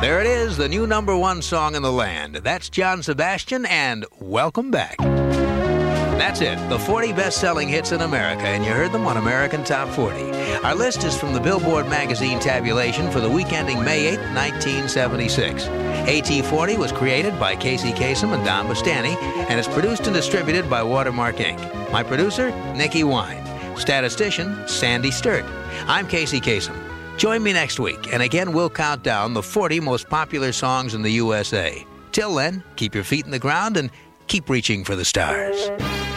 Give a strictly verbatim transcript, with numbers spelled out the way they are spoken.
There it is, the new number one song in the land. That's John Sebastian, and welcome back. That's it, the forty best-selling hits in America, and you heard them on American Top forty. Our list is from the Billboard magazine tabulation for the week ending May eighth, nineteen seventy-six. A T forty was created by Casey Kasem and Don Bastani, and is produced and distributed by Watermark Incorporated. My producer, Nikki Wine. Statistician, Sandy Sturt. I'm Casey Kasem. Join me next week, and again we'll count down the forty most popular songs in the U S A. Till then, keep your feet in the ground and keep reaching for the stars.